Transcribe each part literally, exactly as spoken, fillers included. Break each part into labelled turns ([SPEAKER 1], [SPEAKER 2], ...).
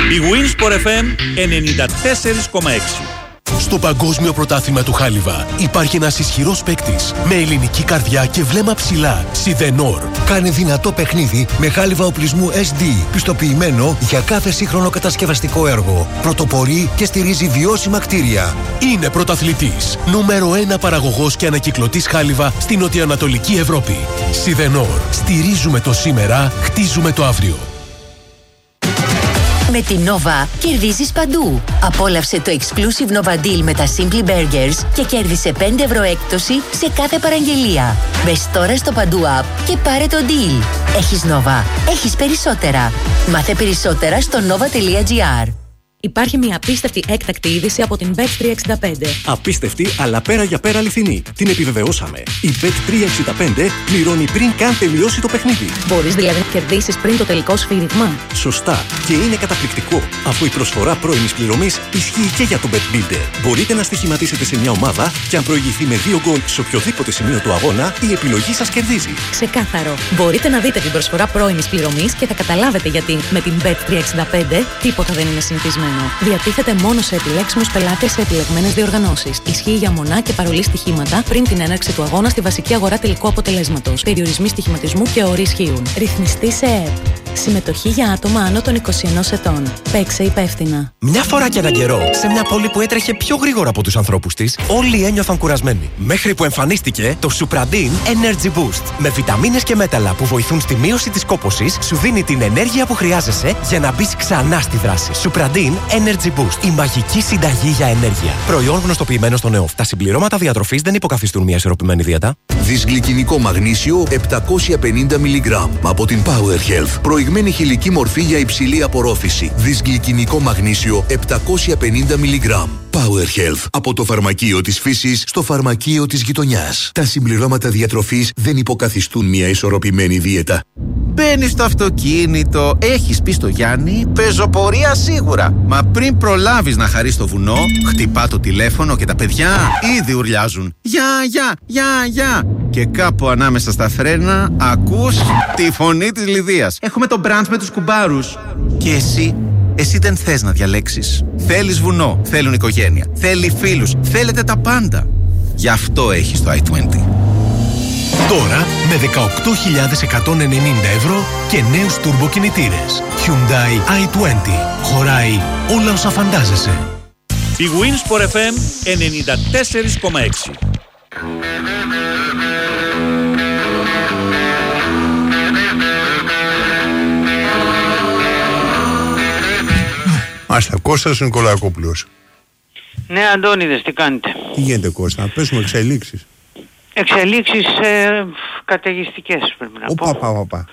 [SPEAKER 1] Η Winsport εφ εμ ενενήντα τέσσερα κόμμα έξι.
[SPEAKER 2] Στο Παγκόσμιο Πρωτάθλημα του Χάλιβα υπάρχει ένας ισχυρός παίκτης με ελληνική καρδιά και βλέμμα ψηλά. Σιδενόρ.
[SPEAKER 3] Κάνει δυνατό παιχνίδι με χάλιβα οπλισμού ες ντι, πιστοποιημένο για κάθε σύγχρονο κατασκευαστικό έργο. Πρωτοπορεί και στηρίζει βιώσιμα κτίρια.
[SPEAKER 2] Είναι πρωταθλητής. Νούμερο ένα παραγωγός και ανακυκλωτής χάλιβα στην νοτιοανατολική Ευρώπη. Σιδενόρ. Στηρίζουμε το σήμερα, χτίζουμε το αύριο.
[SPEAKER 4] Με την Nova κερδίζεις παντού. Απόλαυσε το exclusive Nova Deal με τα Simply Burgers και κέρδισε πέντε ευρώ έκπτωση σε κάθε παραγγελία. Μπες τώρα στο Παντού App και πάρε το deal. Έχεις Nova. Έχεις περισσότερα. Μάθε περισσότερα στο nova τελεία gr.
[SPEAKER 5] Υπάρχει μια απίστευτη έκτακτη είδηση από την μπετ τριακόσια εξήντα πέντε.
[SPEAKER 6] Απίστευτη, αλλά πέρα για πέρα αληθινή. Την επιβεβαιώσαμε. Η μπετ τριακόσια εξήντα πέντε πληρώνει πριν καν τελειώσει το παιχνίδι.
[SPEAKER 5] Μπορείς δηλαδή να κερδίσεις πριν το τελικό σφύριγμα.
[SPEAKER 6] Σωστά. Και είναι καταπληκτικό, αφού η προσφορά πρώιμης πληρωμής ισχύει και για το BetBuilder. Μπορείτε να στοιχηματίσετε σε μια ομάδα και αν προηγηθεί με δύο γκολ σε οποιοδήποτε σημείο του αγώνα, η επιλογή σας κερδίζει.
[SPEAKER 5] Ξεκάθαρο. Μπορείτε να δείτε την προσφορά πρώιμης πληρωμής και θα καταλάβετε γιατί με την μπετ τριακόσια εξήντα πέντε τίποτα δεν είναι συνηθισμένο. Διατίθεται μόνο σε επιλέξιμους πελάτες σε επιλεγμένες διοργανώσεις. Ισχύει για μονά και παρολί στοιχήματα πριν την έναρξη του αγώνα στη βασική αγορά τελικού αποτελέσματος. Περιορισμοί στοιχηματισμού και όροι ισχύουν. Ρυθμιστή σε ΕΕΠ. Συμμετοχή για άτομα άνω των είκοσι ενός ετών. Παίξε υπεύθυνα.
[SPEAKER 7] Μια φορά και έναν καιρό, σε μια πόλη που έτρεχε πιο γρήγορα από τους ανθρώπους της, όλοι ένιωθαν κουρασμένοι. Μέχρι που εμφανίστηκε το Supradin Energy Boost. Με βιταμίνες και μέταλλα που βοηθούν στη μείωση της κόπωσης, σου δίνει την ενέργεια που χρειάζεσαι για να μπεις ξανά στη δράση. Supradin Energy Boost. Η μαγική συνταγή για ενέργεια. Προϊόν γνωστοποιημένο στον ΕΟΦ. Τα συμπληρώματα διατροφής δεν υποκαθιστούν μια ισορροπημένη δίαιτα.
[SPEAKER 8] Δυσγλυκινικό μαγνήσιο επτακόσια πενήντα μιλιγκράμμ από την Power Health. Προηγμένη χηλική μορφή για υψηλή απορρόφηση. Δυσγλυκινικό μαγνήσιο επτακόσια πενήντα μιλιγκράμμ. Power Health. Από το φαρμακείο της φύσης στο φαρμακείο της γειτονιάς. Τα συμπληρώματα διατροφής δεν υποκαθιστούν μια ισορροπημένη δίαιτα.
[SPEAKER 9] Μπαίνεις στο αυτοκίνητο, έχεις πει στο Γιάννη, πεζοπορία σίγουρα. Μα πριν προλάβεις να χαρείς το βουνό, χτυπά το τηλέφωνο και τα παιδιά ήδη ουρλιάζουν. Γεια, γεια, γεια, γεια. Και κάπου ανάμεσα στα φρένα ακούς τη φωνή της Λιδίας. Έχουμε το μπραντς με τους κουμπάρους. Και εσύ, εσύ δεν θες να διαλέξεις. Θέλεις βουνό, θέλουν οικογένεια, θέλει φίλους, θέλετε τα πάντα. Γι' αυτό έχεις το άι είκοσι.
[SPEAKER 2] Τώρα με δεκαοκτώ χιλιάδες εκατόν ενενήντα ευρώ και νέους τουρμποκινητήρες. Hyundai άι είκοσι. Χωράει όλα όσα φαντάζεσαι.
[SPEAKER 1] Η Winsport εφ εμ ενενήντα τέσσερα κόμμα έξι.
[SPEAKER 10] Μάλιστα, Κώστας Νικολακόπουλος.
[SPEAKER 11] Ναι, Αντώνιδες, τι κάνετε?
[SPEAKER 10] Τι γίνεται, Κώστα, να πέσουμε εξελίξεις.
[SPEAKER 11] Εξελίξεις ε, καταιγιστικές πρέπει να πω.
[SPEAKER 10] Οπα, οπα, οπα.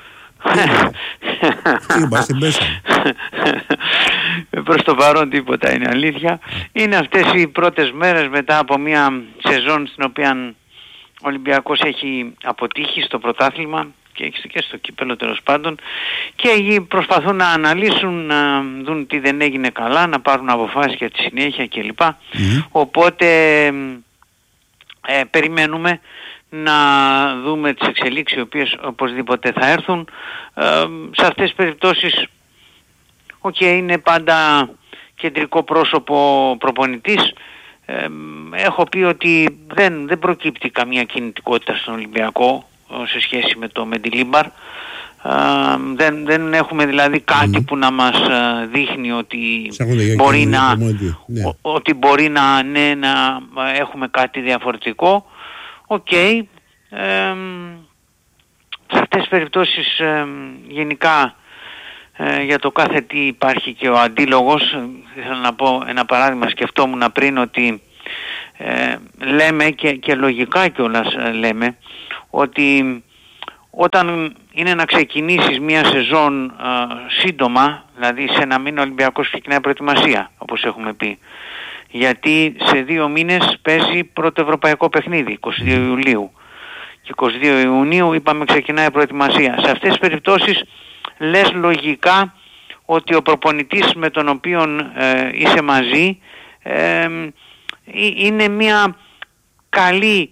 [SPEAKER 10] Τι είπα, την πέσαμε.
[SPEAKER 11] Προς το παρόν τίποτα είναι αλήθεια. Είναι αυτές οι πρώτες μέρες μετά από μια σεζόν στην οποία ο Ολυμπιακός έχει αποτύχει στο πρωτάθλημα και στο κύπελλο τέλος πάντων, και προσπαθούν να αναλύσουν, να δουν τι δεν έγινε καλά, να πάρουν αποφάσεις για τη συνέχεια κλπ. Mm-hmm. Οπότε ε, περιμένουμε να δούμε τις εξελίξεις οι οποίες οπωσδήποτε θα έρθουν. Ε, σε αυτές τις περιπτώσεις okay, είναι πάντα κεντρικό πρόσωπο προπονητής. Ε, έχω πει ότι δεν, δεν προκύπτει καμία κινητικότητα στον Ολυμπιακό σε σχέση με το Μεντιλίμπαρ. Uh, δεν, δεν έχουμε δηλαδή κάτι mm. που να μας uh, δείχνει ότι μπορεί να, ναι. ο, ότι μπορεί να, ναι, να έχουμε κάτι διαφορετικό. Οκ. Okay. Ε, σε αυτές τις περιπτώσεις ε, γενικά ε, για το κάθε τι υπάρχει και ο αντίλογος. Ήθελα να πω ένα παράδειγμα, σκεφτόμουν πριν ότι ε, λέμε και, και λογικά κιόλας ε, λέμε ότι όταν είναι να ξεκινήσεις μια σεζόν α, σύντομα, δηλαδή σε ένα μήνα ο Ολυμπιακός ξεκινάει προετοιμασία, όπως έχουμε πει, γιατί σε δύο μήνες παίζει πρώτο ευρωπαϊκό παιχνίδι, είκοσι δύο Ιουλίου, και είκοσι δύο Ιουνίου είπαμε ξεκινάει προετοιμασία. Σε αυτές τις περιπτώσεις λες λογικά ότι ο προπονητής με τον οποίο ε, είσαι μαζί ε, είναι μια καλή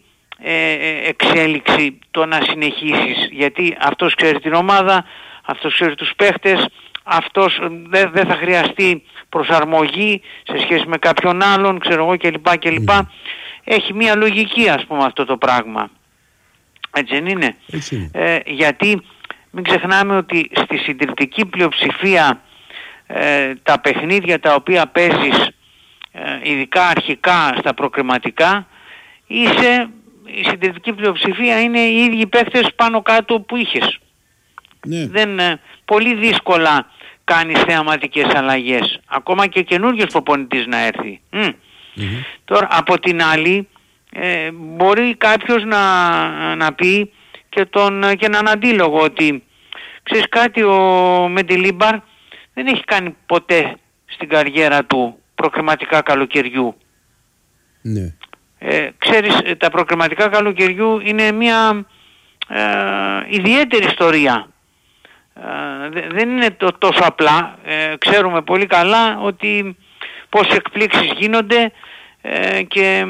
[SPEAKER 11] εξέλιξη το να συνεχίσεις, γιατί αυτός ξέρει την ομάδα, αυτός ξέρει τους παίχτες, αυτός δεν δε θα χρειαστεί προσαρμογή σε σχέση με κάποιον άλλον, ξέρω εγώ κλπ. κλπ. Mm. Έχει μια λογική ας πούμε αυτό το πράγμα. Έτσι δεν είναι?
[SPEAKER 10] Έτσι είναι.
[SPEAKER 11] Ε, γιατί μην ξεχνάμε ότι στη συντριπτική πλειοψηφία ε, τα παιχνίδια τα οποία παίζεις ε, ειδικά αρχικά στα προκριματικά είσαι, η συντριπτική πλειοψηφία είναι οι ίδιοι παίχτες πάνω κάτω που είχες.
[SPEAKER 10] Ναι.
[SPEAKER 11] Δεν, ε, πολύ δύσκολα κάνεις θεαματικές αλλαγές. Ακόμα και καινούριος προπονητής να έρθει. Mm. Mm-hmm. Τώρα από την άλλη ε, μπορεί κάποιος να, να πει και, τον, και έναν αντίλογο ότι ξέρεις κάτι, ο Μεντιλίμπαρ δεν έχει κάνει ποτέ στην καριέρα του προκριματικά καλοκαιριού.
[SPEAKER 10] Ναι.
[SPEAKER 11] Ε, ξέρεις, τα προκριματικά καλοκαιριού είναι μια ε, ιδιαίτερη ιστορία. Ε, δεν είναι το, τόσο απλά. Ε, ξέρουμε πολύ καλά ότι πόσες εκπλήξεις γίνονται ε, και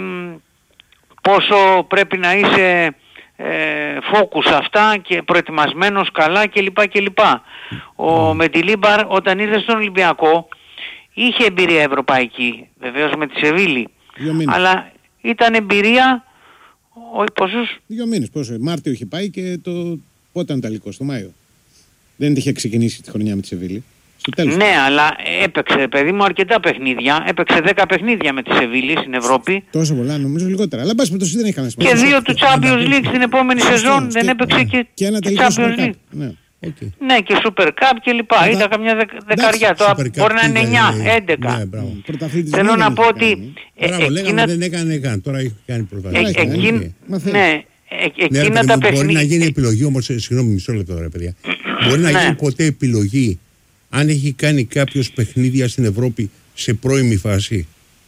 [SPEAKER 11] πόσο πρέπει να είσαι ε, focus αυτά και προετοιμασμένος καλά κλπ. κλπ. Ο mm. Μεντιλίμπαρ όταν ήρθε στον Ολυμπιακό είχε εμπειρία ευρωπαϊκή, βεβαίως με τη Σεβίλη, αλλά ήταν εμπειρία όχι πόσους?
[SPEAKER 10] Δύο μήνες, πόσο, Μάρτιο είχε πάει και το πότε ήταν τελικό, στο Μάιο. Δεν είχε ξεκινήσει τη χρονιά με τη Σεβίλη. Στο τέλος.
[SPEAKER 11] Ναι, αλλά έπαιξε παιδί μου αρκετά παιχνίδια. Έπαιξε δέκα παιχνίδια με τη Σεβίλη στην Ευρώπη.
[SPEAKER 10] Τόσο πολλά, νομίζω λιγότερα. Αλλά μπας με το δεν έχει κανένα σημασία.
[SPEAKER 11] Και δύο του Champions League στην επόμενη σεζόν δεν έπαιξε και,
[SPEAKER 10] και ένα τελικό Champions League. Ναι. Okay.
[SPEAKER 11] Ναι, και Super Cup και λοιπά. Ήταν καμιά δεκα, δεκαριά. Τώρα μπορεί να είναι εννιά, έντεκα.
[SPEAKER 10] Ναι,
[SPEAKER 11] θέλω να πω ότι.
[SPEAKER 10] Μπράβο, λέγαμε δεν έκανε καν. Τώρα έχει κάνει πρωταθλητή.
[SPEAKER 11] Ναι, εκείνα τα παιχνίδια.
[SPEAKER 10] Μπορεί να γίνει επιλογή όμως, συγγνώμη, μισό λεπτό τώρα, παιδιά. Μπορεί να γίνει ποτέ επιλογή αν έχει κάνει κάποιος παιχνίδια στην Ευρώπη σε πρώιμη φάση?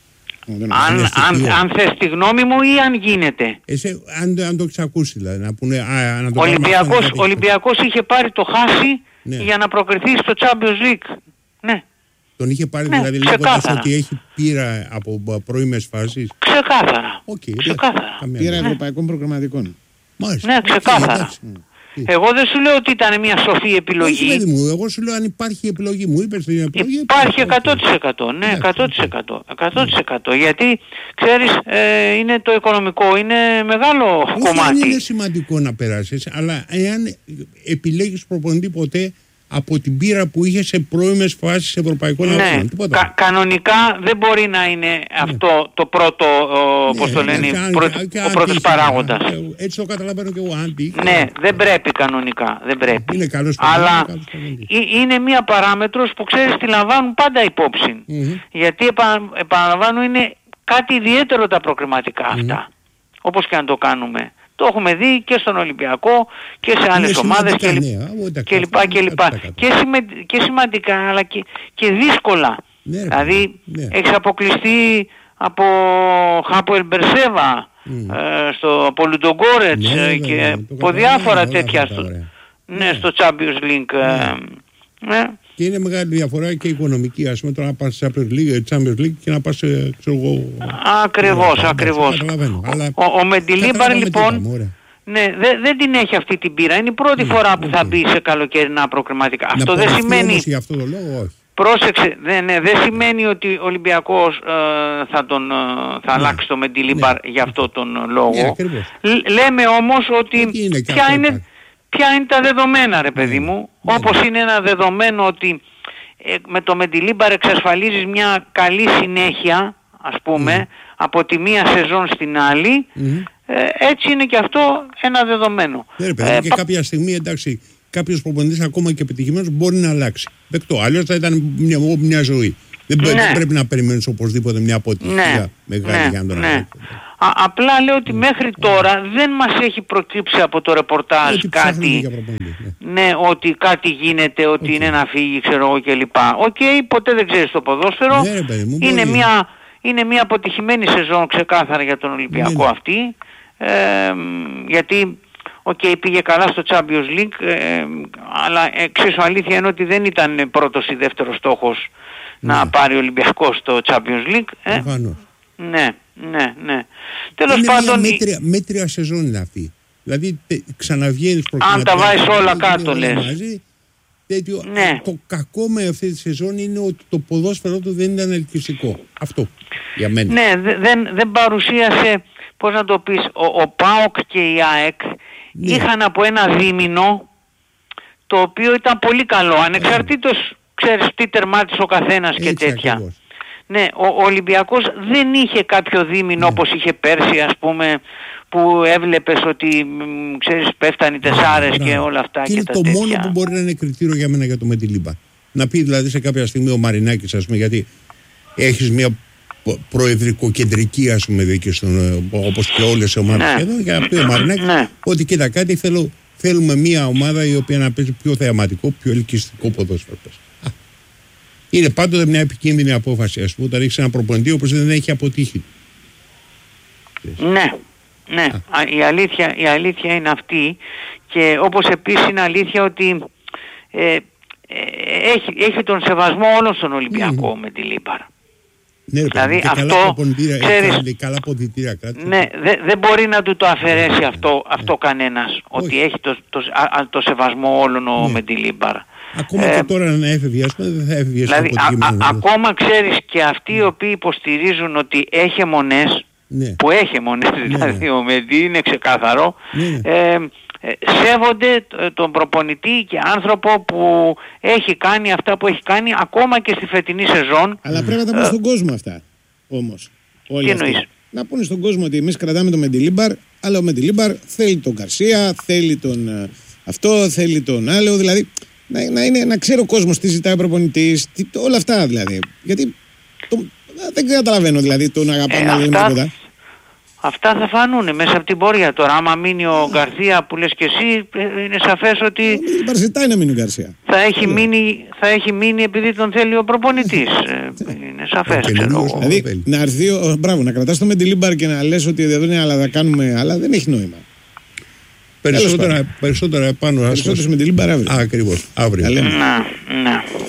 [SPEAKER 11] Αν, αν, αν θες τη γνώμη μου ή αν γίνεται.
[SPEAKER 10] Εσύ, αν, αν το έχεις ακούσει δηλαδή, να πούνε, α, να το
[SPEAKER 11] Ολυμπιακός, Ολυμπιακός είχε πάρει το χάσι, ναι, για να προκριθεί στο Champions League. Ναι.
[SPEAKER 10] Τον είχε πάρει, ναι, δηλαδή λέγοντας ότι έχει πείρα από πρώιμες φάσεις?
[SPEAKER 11] Ξεκάθαρα.
[SPEAKER 10] Okay,
[SPEAKER 11] ξεκάθαρα.
[SPEAKER 10] Πείρα, ναι, ευρωπαϊκών προγραμματικών.
[SPEAKER 11] Μάλιστα. Ναι, ξεκάθαρα. Okay, εγώ δεν σου λέω ότι ήταν μια σοφή επιλογή.
[SPEAKER 10] Όχι, μου, εγώ σου λέω αν υπάρχει επιλογή. Μου είπες την επιλογή.
[SPEAKER 11] Υπάρχει εκατό τοις εκατό. Ναι, εκατό τοις εκατό. εκατό τοις εκατό. Γιατί, ξέρεις, ε, είναι το οικονομικό, είναι μεγάλο
[SPEAKER 10] όχι,
[SPEAKER 11] κομμάτι.
[SPEAKER 10] Δεν είναι σημαντικό να περάσεις, αλλά εάν επιλέγεις προπονητή ποτέ από την πείρα που είχε σε πρώιμες φάσεις ευρωπαϊκών αγώνων.
[SPEAKER 11] Ναι, κα, κανονικά δεν μπορεί να είναι, ναι, αυτό το πρώτο, ναι, πώς το λένε, ναι, πρώτο, ο πρώτος παράγοντας.
[SPEAKER 10] Έτσι το καταλαβαίνω και εγώ. Άντι,
[SPEAKER 11] ναι, δεν πρέπει κανονικά, δεν πρέπει.
[SPEAKER 10] Είναι καλός,
[SPEAKER 11] αλλά
[SPEAKER 10] καλός,
[SPEAKER 11] είναι μία παράμετρος που ξέρεις τη λαμβάνουν πάντα υπόψη. Mm-hmm. Γιατί επα, επαναλαμβάνω είναι κάτι ιδιαίτερο τα προκριματικά αυτά. Mm-hmm. Όπως και αν το κάνουμε. Το έχουμε δει και στον Ολυμπιακό και σε άλλες ομάδες και, ναι, και λοιπά και λοιπά. Και, σημα, και σημαντικά αλλά και, και δύσκολα. Ναι, δηλαδή, ναι, έχεις αποκλειστεί από Χάπουελ Μπερσέβα, mm. ε, στο, από Λουντογκόρετς, ναι, ε, και ναι, από διάφορα ναι, τέτοια στο, ναι, ναι, στο Champions League. Ναι. Ε, ναι.
[SPEAKER 10] Και είναι μεγάλη διαφορά και οικονομική, ας πούμε, τώρα να πας σε Champions League και να πας, ξέρω εγώ...
[SPEAKER 11] Ακριβώς, ναι, ακριβώς.
[SPEAKER 10] Αλλά
[SPEAKER 11] ο ο Μεντιλίμπαρ λοιπόν, ναι, δε, δεν την έχει αυτή την πείρα. Είναι η πρώτη, ναι, φορά που, okay, θα μπει σε καλοκαιρινά προκριματικά. Να αυτό δεν σημαίνει...
[SPEAKER 10] Όμως για αυτό το λόγο, όχι.
[SPEAKER 11] Πρόσεξε, δεν, ναι, δεν σημαίνει ότι ο Ολυμπιακός ε, θα, τον, ε, θα, ναι, αλλάξει το Μεντιλίμπαρ, ναι, για αυτό τον λόγο. Ναι, λέμε όμως ότι ποια είναι... Ποια είναι τα δεδομένα, ρε παιδί μου, mm. όπως είναι ένα δεδομένο ότι ε, με το Μεντιλίμπαρ εξασφαλίζεις μια καλή συνέχεια, ας πούμε, mm. από τη μία σεζόν στην άλλη, mm. ε, έτσι είναι και αυτό ένα δεδομένο.
[SPEAKER 10] Ναι, ρε παιδί, ε, και πα... κάποια στιγμή, εντάξει, κάποιος προπονητής ακόμα και επιτυχημένος μπορεί να αλλάξει. Δεκτό, αλλιώς θα ήταν μια, μια ζωή. Δεν, ναι, δεν πρέπει να περιμένεις οπωσδήποτε μια αποτυχία, ναι, μεγάλη, ναι, για να τον, ναι,
[SPEAKER 11] Α, απλά λέω ότι μέχρι τώρα δεν μας έχει προκύψει από το ρεπορτάζ ότι κάτι, ναι, ναι, ότι κάτι γίνεται, ότι okay, είναι να φύγει, ξέρω εγώ κλπ. Οκ, okay, ποτέ δεν ξέρεις το ποδόσφαιρο.
[SPEAKER 10] Ναι, παιδί μου,
[SPEAKER 11] είναι, μια, είναι μια αποτυχημένη σεζόν ξεκάθαρα για τον Ολυμπιακό, ναι, ναι, αυτή. Ε, γιατί οκ, okay, πήγε καλά στο Champions League, ε, αλλά εξίσου αλήθεια είναι ότι δεν ήταν πρώτος ή δεύτερος στόχος, ναι, να πάρει ο Ολυμπιακός στο Champions League. Ε, ναι, ναι, ναι. Τέλος
[SPEAKER 10] είναι
[SPEAKER 11] πάντων...
[SPEAKER 10] Μια μέτρια, μέτρια σεζόν είναι αυτή. Δηλαδή τε, ξαναβγαίνεις προκριματικά.
[SPEAKER 11] Αν τα βάζεις όλα κάτω λες.
[SPEAKER 10] Μαζί, τέτοιο.
[SPEAKER 11] Ναι.
[SPEAKER 10] Το κακό με αυτή τη σεζόν είναι ότι το ποδόσφαιρο του δεν ήταν ελκυστικό. Αυτό για μένα.
[SPEAKER 11] Ναι, δε, δεν, δεν παρουσίασε, πώς να το πεις, ο, ο ΠΑΟΚ και η ΑΕΚ ναι. είχαν από ένα δίμηνο το οποίο ήταν πολύ καλό, ανεξαρτήτως ξέρεις τι τερμάτισε ο καθένας και τέτοια. Ακριβώς. Ναι, ο, ο Ολυμπιακός δεν είχε κάποιο δίμηνο ναι. όπως είχε πέρσι, ας πούμε, που έβλεπες ότι μ, ξέρεις πέφτανε οι τεσσάρες ναι, και όλα αυτά και,
[SPEAKER 10] και είναι
[SPEAKER 11] τα
[SPEAKER 10] το
[SPEAKER 11] τέτοια.
[SPEAKER 10] μόνο που μπορεί να είναι κριτήριο για μένα για το Μεντιλίμπαρ. Να πει δηλαδή σε κάποια στιγμή ο Μαρινάκης, ας πούμε, γιατί έχεις μια προεδρικοκεντρική, ας πούμε, δίκη στον, όπως και όλες οι ομάδες ναι. εδώ, για να πει ο Μαρινάκης ναι. ότι κοίτα κάτι θέλω, θέλουμε μια ομάδα η οποία να παίζει πιο θεαματικό, πιο ελκυστικό ποδόσφαιρο. Είναι πάντοτε μια επικίνδυνη απόφαση, ας πούμε, όταν έχεις ένα προπονητή όπως δεν έχει αποτύχει.
[SPEAKER 11] Ναι, ναι. Η αλήθεια, η αλήθεια είναι αυτή και όπως επίσης είναι αλήθεια ότι ε, ε, έχει, έχει τον σεβασμό όλων στον Ολυμπιακό mm. με τη Λίμπαρ.
[SPEAKER 10] Ναι,
[SPEAKER 11] δηλαδή
[SPEAKER 10] και
[SPEAKER 11] αυτό,
[SPEAKER 10] καλά ξέρεις, καλά ποδητήρια κάτω.
[SPEAKER 11] Ναι, δεν δε μπορεί να του το αφαιρέσει ναι, αυτό, ναι. αυτό κανένας, όχι. ότι έχει το, το, το, το σεβασμό όλων ο ναι. με τη Λίμπαρ.
[SPEAKER 10] Ακόμα ε, και τώρα να έφευγε, ας πούμε, δεν θα έφευγε
[SPEAKER 11] δηλαδή, α, α, ακόμα ξέρεις και αυτοί οι οποίοι υποστηρίζουν ότι έχει αιμονές, ναι. που έχει αιμονές, ναι, δηλαδή ναι. ο Μεντί είναι ξεκάθαρο, ναι. ε, ε, σέβονται τον προπονητή και άνθρωπο που έχει κάνει αυτά που έχει κάνει ακόμα και στη φετινή σεζόν.
[SPEAKER 12] Αλλά πρέπει να τα πούν στον κόσμο αυτά όμως.
[SPEAKER 11] Τι εννοείς?
[SPEAKER 12] Να πούνε στον κόσμο ότι εμείς κρατάμε τον Μεντιλίμπαρ, αλλά ο Μεντιλίμπαρ θέλει τον Γκαρσία, θέλει τον αυτό, θέλει τον άλλο, δηλαδή να, να, είναι, να ξέρει ο κόσμος τι ζητάει ο προπονητής, τι, όλα αυτά δηλαδή. Γιατί το, δεν καταλαβαίνω δηλαδή τον αγαπάμε ε, τίποτα.
[SPEAKER 11] Αυτά θα φανούν μέσα από την πορεία τώρα. Άμα μείνει ο Γκαρσία που λες και εσύ, είναι σαφές ότι
[SPEAKER 12] ζητάει να μείνει ο Γκαρσία.
[SPEAKER 11] Θα έχει, μείνει, θα έχει μείνει επειδή τον θέλει ο προπονητής. Είναι σαφές.
[SPEAKER 12] Δηλαδή να έρθει, μπράβο, να κρατάς το Μεντιλίμπαρ και να λες ότι δεν είναι αλλά θα κάνουμε άλλα, δεν έχει νόημα.
[SPEAKER 10] Περισσότερα, περισσότερα επάνω.
[SPEAKER 12] Περισσότερες Μεντιλίμπαρ αύριο.
[SPEAKER 10] Ακριβώς, αύριο.
[SPEAKER 11] Να, ναι.